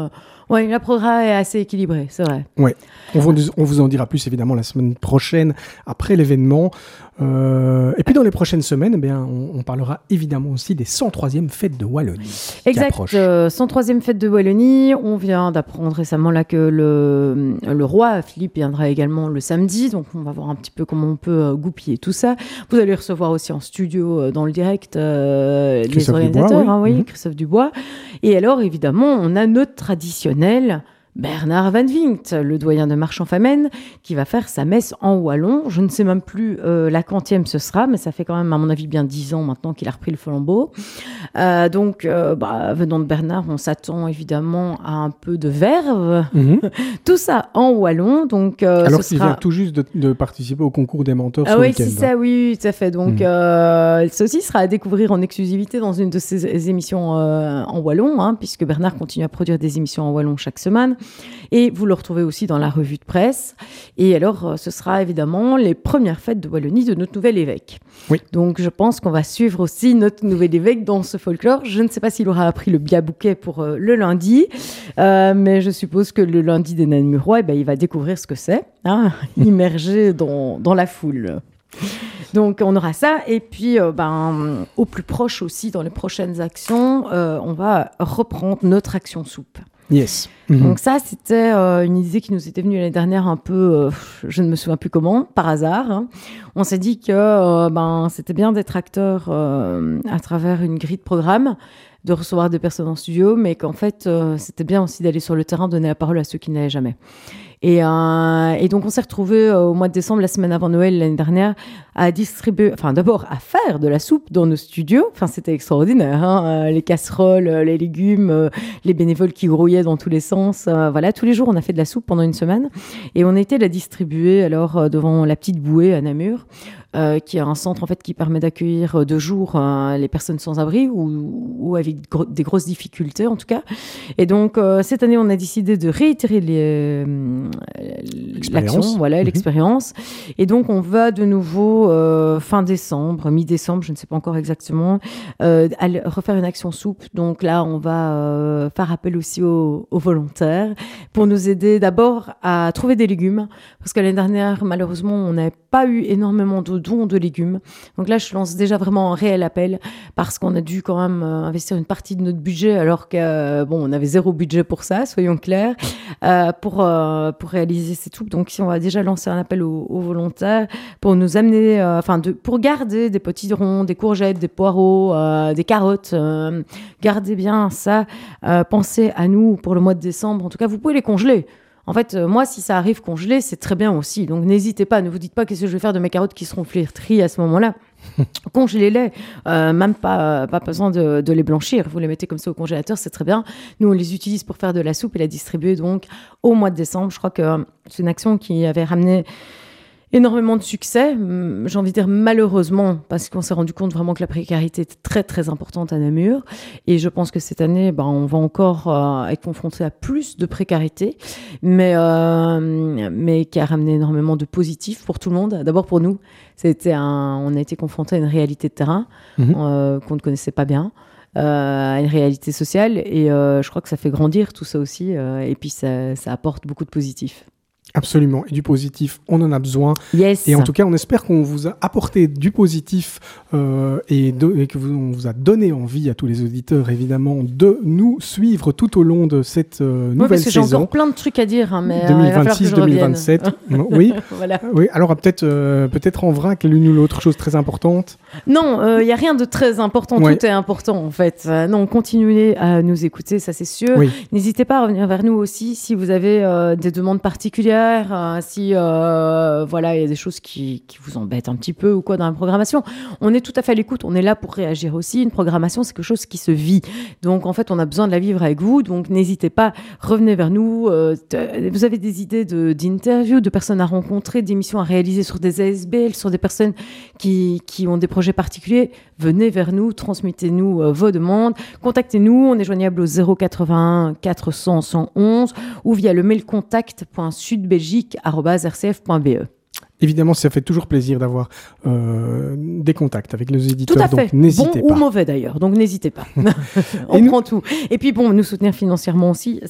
la programme est assez équilibrée, c'est vrai. Ouais. On vous en dira plus évidemment la semaine prochaine après l'événement. Et puis dans les prochaines semaines, on parlera évidemment aussi des 103e fêtes de Wallonie. Exact, 103e fête de Wallonie. On vient d'apprendre récemment là que le roi Philippe viendra également le samedi. Donc on va voir un petit peu comment on peut goupiller tout ça. Vous allez recevoir aussi en studio dans le direct les organisateurs, Dubois, oui. Christophe Dubois. Et alors évidemment, on a notre traditionnel Bernard Van Vinkt, le doyen de Marchand-Famenne, qui va faire sa messe en wallon. Je ne sais même plus la quantième ce sera, mais ça fait quand même, à mon avis, bien 10 ans maintenant qu'il a repris le flambeau. Donc, venant de Bernard, on s'attend évidemment à un peu de verve. Tout ça en wallon. Donc, alors qu'il vient tout juste de participer au concours des menteurs ce week-end. C'est ça, oui, tout à fait. Donc, ceci sera à découvrir en exclusivité dans une de ses émissions en wallon, puisque Bernard continue à produire des émissions en wallon chaque semaine. Et vous le retrouvez aussi dans la revue de presse. Et alors, ce sera évidemment les premières fêtes de Wallonie de notre nouvel évêque. Oui. Donc, je pense qu'on va suivre aussi notre nouvel évêque dans ce folklore. Je ne sais pas s'il aura appris le biabouquet pour le lundi, mais je suppose que le lundi des Namurois, il va découvrir ce que c'est, immergé dans la foule. Donc on aura ça, et puis au plus proche aussi, dans les prochaines actions, on va reprendre notre action soupe. Yes. Donc ça, c'était une idée qui nous était venue l'année dernière un peu, je ne me souviens plus comment, par hasard. On s'est dit que c'était bien d'être acteur à travers une grille de programme, de recevoir des personnes en studio, mais qu'en fait, c'était bien aussi d'aller sur le terrain, donner la parole à ceux qui n'allaient jamais. Et donc, on s'est retrouvés au mois de décembre, la semaine avant Noël, l'année dernière, à distribuer, d'abord à faire de la soupe dans nos studios. C'était extraordinaire, les casseroles, les légumes, les bénévoles qui grouillaient dans tous les sens. Tous les jours, on a fait de la soupe pendant une semaine. Et on a été la distribuer alors devant la Petite Bouée à Namur, qui est un centre en fait qui permet d'accueillir de jour les personnes sans abri ou avec des grosses difficultés en tout cas. Et donc cette année, on a décidé de réitérer l'expérience. Et donc on va de nouveau fin décembre, mi-décembre, je ne sais pas encore exactement, refaire une action soupe. Donc là, on va faire appel aussi aux volontaires pour nous aider d'abord à trouver des légumes, parce que l'année dernière, malheureusement, on n'avait pas eu énormément de dons de légumes. Donc là, je lance déjà vraiment un réel appel, parce qu'on a dû quand même investir une partie de notre budget, alors que on avait zéro budget pour ça, soyons clairs, pour réaliser ces soupes. Donc si on va déjà lancer un appel aux volontaires pour nous amener, pour garder des potiron, des courgettes, des poireaux, des carottes, gardez bien ça, pensez à nous pour le mois de décembre. En tout cas, vous pouvez les congeler. En fait, moi, si ça arrive congelé, c'est très bien aussi. Donc, n'hésitez pas. Ne vous dites pas qu'est-ce que je vais faire de mes carottes qui seront flétries à ce moment-là. Congelez-les. Même pas besoin de les blanchir. Vous les mettez comme ça au congélateur, c'est très bien. Nous, on les utilise pour faire de la soupe et la distribuer donc au mois de décembre. Je crois que c'est une action qui avait ramené énormément de succès, j'ai envie de dire malheureusement, parce qu'on s'est rendu compte vraiment que la précarité était très très importante à Namur, et je pense que cette année, on va encore être confronté à plus de précarité, mais qui a ramené énormément de positifs pour tout le monde. D'abord pour nous, on a été confronté à une réalité de terrain qu'on ne connaissait pas bien, à une réalité sociale, et je crois que ça fait grandir tout ça aussi, et puis ça apporte beaucoup de positifs. Absolument, et du positif, on en a besoin. Yes. Et en tout cas, on espère qu'on vous a apporté du positif et que on vous a donné envie à tous les auditeurs, évidemment, de nous suivre tout au long de cette nouvelle parce que saison. J'ai encore plein de trucs à dire, mais 2026-2027. Oui. Voilà. Oui. Alors peut-être en vrac l'une ou l'autre chose très importante. Non, il y a rien de très important. Ouais. Tout est important en fait. Non, continuez à nous écouter, ça c'est sûr. Oui. N'hésitez pas à revenir vers nous aussi si vous avez des demandes particulières. Si il y a des choses qui vous embêtent un petit peu ou quoi dans la programmation, on est tout à fait à l'écoute, on est là pour réagir aussi. Une programmation, c'est quelque chose qui se vit, donc en fait on a besoin de la vivre avec vous, donc n'hésitez pas, revenez vers nous. Vous avez des idées d'interviews, de personnes à rencontrer, d'émissions à réaliser sur des ASBL, sur des personnes qui ont des projets particuliers, venez vers nous, transmettez-nous vos demandes, contactez-nous, on est joignable au 081 400 111 ou via le mail contact.sudbelgique@rcf.be. Évidemment, ça fait toujours plaisir d'avoir des contacts avec les éditeurs. Tout à fait. Donc n'hésitez bon pas. Ou mauvais d'ailleurs, donc n'hésitez pas. On prend tout. Et puis nous soutenir financièrement aussi,